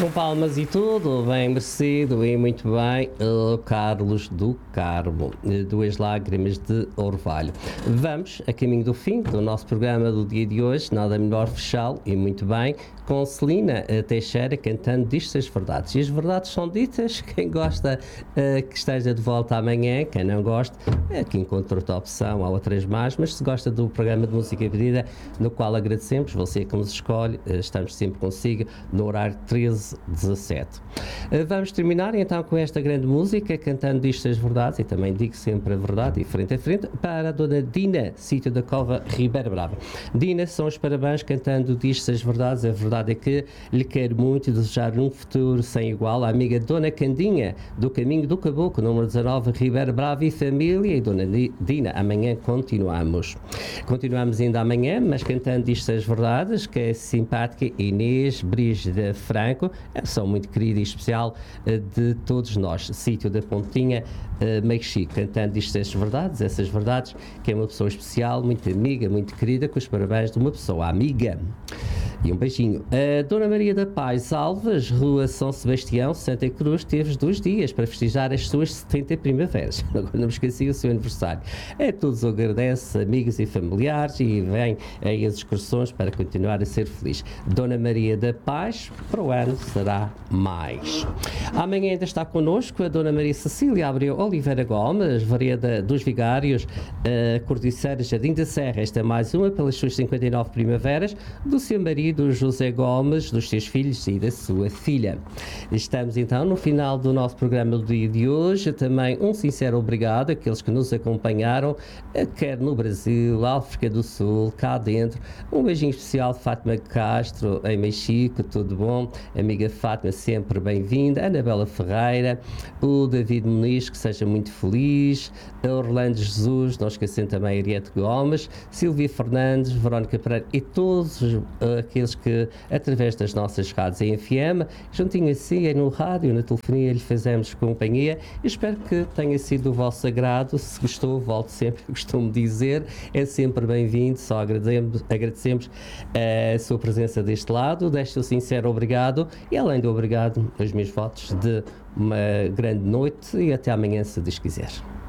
Com palmas e tudo, bem merecido e muito bem, Carlos do Carmo, Duas Lágrimas de Orvalho. Vamos a caminho do fim do nosso programa do dia de hoje, nada melhor fechá-lo e muito bem, com Celina Teixeira cantando Diz-se as Verdades. E as verdades são ditas, quem gosta que esteja de volta amanhã, quem não gosta, que encontra outra opção, há outras mais, mas se gosta do programa de música e pedida, no qual agradecemos, você que nos escolhe, estamos sempre consigo, no horário 13-17. Vamos terminar então com esta grande música, cantando Diz-se as Verdades, e também digo sempre a verdade, e frente a frente, para a dona Dina, sítio da Cova, Ribeira Brava. Dina, são os parabéns cantando Diz-se as Verdades. A verdade é que lhe quero muito desejar um futuro sem igual. A amiga Dona Candinha, do Caminho do Caboclo, número 19, Ribeira Brava e família. E Dona Dina, amanhã continuamos. Continuamos ainda amanhã, mas cantando Diz-se as Verdades, que é simpática Inês Brígida Franco, são muito querida e especial de todos nós. Sítio da Pontinha, Meixico, cantando Diz-se as Verdades, essas verdades, que é uma pessoa especial, muito amiga, muito querida, com os parabéns de uma pessoa amiga. E um beijinho. A Dona Maria da Paz Alves, Rua São Sebastião, Santa Cruz, teve 2 dias para festejar as suas 70 primaveras. Agora não me esqueci o seu aniversário. A todos agradece, amigos e familiares, e vem aí as excursões para continuar a ser feliz. Dona Maria da Paz, para o ano será mais. Amanhã ainda está connosco a Dona Maria Cecília Abreu Oliveira Gomes, Vareda dos Vigários, Cordiceira Jardim da Serra. Esta é mais uma pelas suas 59 primaveras, do seu marido José Gomes, dos seus filhos e da sua filha. Estamos então no final do nosso programa do dia de hoje. Também um sincero obrigado àqueles que nos acompanharam, quer no Brasil, África do Sul, cá dentro. Um beijinho especial de Fátima Castro, em Mexico, tudo bom? Amiga Fátima, sempre bem-vinda. Anabela Ferreira, o David Muniz, que seja muito feliz. Orlando Jesus, não esquecendo também Ariete Gomes, Silvia Fernandes, Verónica Pereira e todos aqueles que, através das nossas rádios em FM, juntinho assim, no rádio, na telefonia, lhe fizemos companhia. Eu espero que tenha sido do vosso agrado. Se gostou, volte sempre, costumo dizer, é sempre bem-vindo. Só agradecemos a sua presença deste lado. Deixo o sincero obrigado e, além do obrigado, os meus votos de uma grande noite e até amanhã, se Deus quiser.